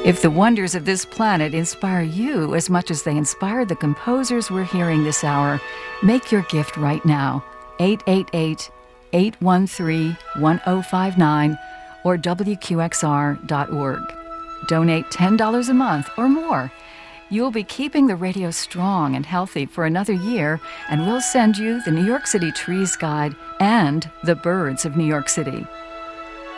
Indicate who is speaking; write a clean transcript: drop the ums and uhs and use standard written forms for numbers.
Speaker 1: If the wonders of this planet inspire you as much as they inspired the composers we're hearing this hour, make your gift right now. 888-813-1059 or WQXR.org. Donate $10 a month or more. You'll be keeping the radio strong and healthy for another year, and we'll send you the New York City Trees Guide and the Birds of New York City.